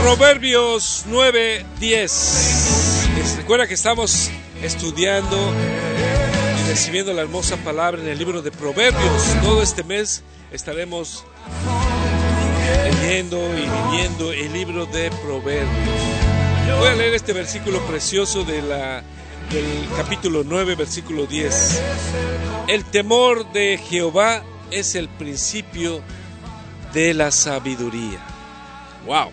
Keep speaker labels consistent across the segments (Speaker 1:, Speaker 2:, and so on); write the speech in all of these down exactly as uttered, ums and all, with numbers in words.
Speaker 1: Proverbios nueve diez. Recuerda que estamos estudiando y recibiendo la hermosa palabra en el libro de Proverbios. Todo este mes estaremos leyendo y viviendo el libro de Proverbios. Voy a leer este versículo precioso de la, del capítulo nueve, versículo diez. El temor de Jehová es el principio de la sabiduría. Wow.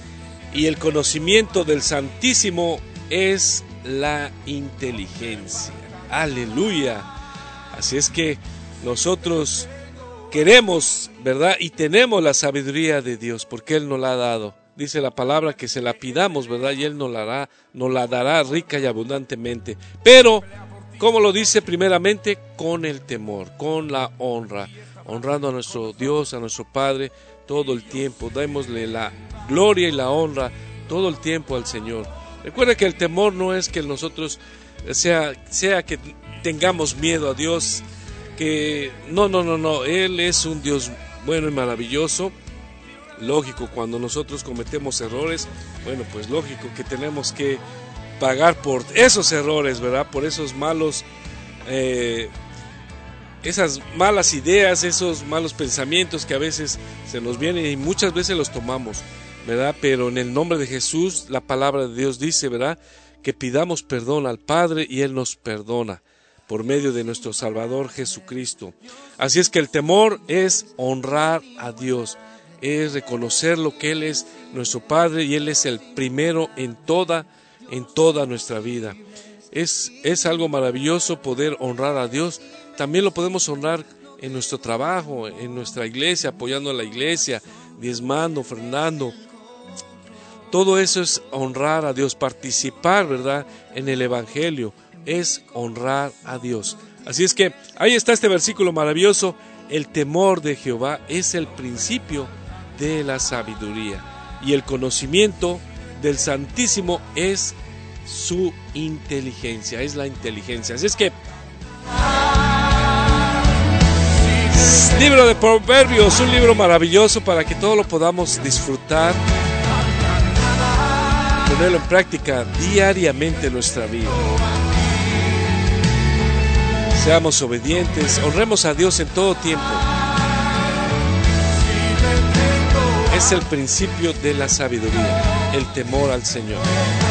Speaker 1: Y el conocimiento del Santísimo es la inteligencia. Aleluya. Así es que nosotros queremos, ¿verdad? Y tenemos la sabiduría de Dios, porque Él nos la ha dado. Dice la palabra que se la pidamos, ¿verdad? Y Él nos la dará, nos la dará rica y abundantemente. Pero, ¿cómo lo dice? Primeramente, con el temor, con la honra. Honrando a nuestro Dios, a nuestro Padre, todo el tiempo. Démosle la gloria y la honra todo el tiempo al Señor. Recuerda que el temor no es que nosotros sea, sea que tengamos miedo a Dios, que no, no, no, no, Él es un Dios bueno y maravilloso. Lógico, cuando nosotros cometemos errores, bueno, pues lógico que tenemos que pagar por esos errores, ¿verdad? Por esos malos, eh, esas malas ideas, esos malos pensamientos que a veces se nos vienen y muchas veces los tomamos, ¿verdad? Pero en el nombre de Jesús, la palabra de Dios dice, ¿verdad?, que pidamos perdón al Padre y Él nos perdona por medio de nuestro Salvador Jesucristo. Así es que el temor es honrar a Dios, es reconocer lo que Él es nuestro Padre y Él es el primero en toda, en toda nuestra vida. Es, es algo maravilloso poder honrar a Dios. También lo podemos honrar en nuestro trabajo, en nuestra iglesia, apoyando a la iglesia, diezmando, ofrendando. Todo eso es honrar a Dios, participar, ¿verdad?, en el Evangelio, es honrar a Dios. Así es que ahí está este versículo maravilloso. El temor de Jehová es el principio de la sabiduría y el conocimiento del Santísimo es su inteligencia, es la inteligencia. Así es que libro de Proverbios, un libro maravilloso para que todos lo podamos disfrutar, ponerlo en práctica diariamente en nuestra vida. Seamos obedientes, honremos a Dios en todo tiempo. Es el principio de la sabiduría, el temor al Señor.